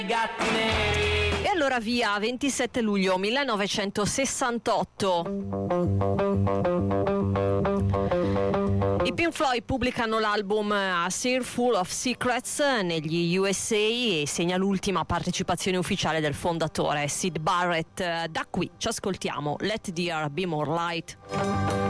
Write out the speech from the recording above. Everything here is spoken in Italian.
Gatti neri. E allora via, 27 luglio 1968. I Pink Floyd pubblicano l'album A Sea Full of Secrets negli USA e segna l'ultima partecipazione ufficiale del fondatore Syd Barrett. Da qui ci ascoltiamo Let There Be More Light.